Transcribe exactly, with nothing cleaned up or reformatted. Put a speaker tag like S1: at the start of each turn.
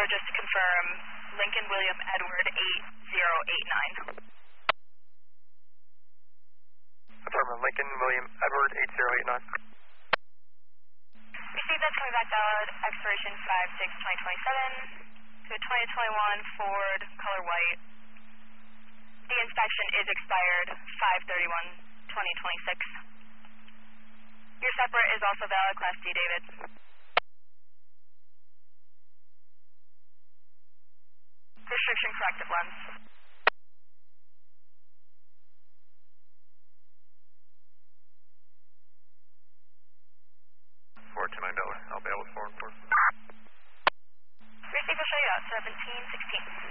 S1: just to confirm, Lincoln William Edward eight zero eight nine.
S2: Affirmative, Lincoln William Edward eight zero eight nine.
S1: Received, that's coming back valid, expiration five six twenty twenty-seven, to a twenty twenty-one Ford, color white. The inspection is expired five thirty-one twenty twenty-six. Your separate is also valid, Class D, David. Restriction corrective lens.
S2: four two nine Delaware, I'll be able to forward for.
S1: Receive will show you out, seventeen sixteen.